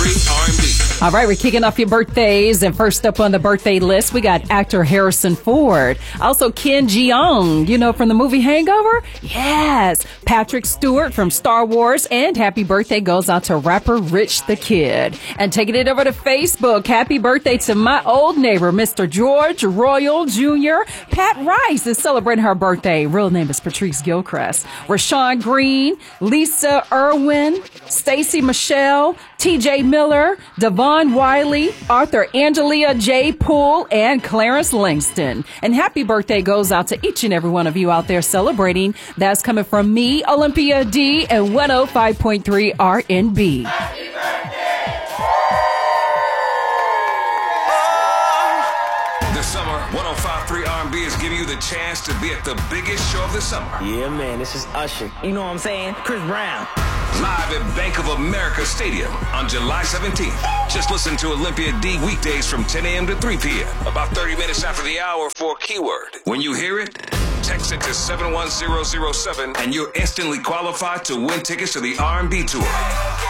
R&B. All right, we're kicking off your birthdays, and first up on the birthday list, we got actor Harrison Ford. Also, Ken Jeong, you know, from the movie Hangover? Yes. Patrick Stewart from Star Wars, and happy birthday goes out to rapper Rich the Kid. And taking it over to Facebook, happy birthday to my old neighbor, Mr. George Royal Jr. Pat Rice is celebrating her birthday. Real name is Patrice Gilchrist. Rashawn Green, Lisa Irwin, Stacy Michelle, TJ Miller, Devon Wiley, Arthur Angelia J. Poole, and Clarence Langston. And happy birthday goes out to each and every one of you out there celebrating. That's coming from me, Olympia D, and 105.3 R&B. Happy birthday! This summer, 105.3 R&B is giving you the chance to be at the biggest show of the summer. Yeah, man, this is Usher. You know what I'm saying? Chris Brown. Live at Bank of America Stadium on July 17th. Just listen to Olympia D weekdays from 10 a.m. to 3 p.m. About 30 minutes after the hour for a keyword. When you hear it, text it to 71007 and you're instantly qualified to win tickets to the R&B tour.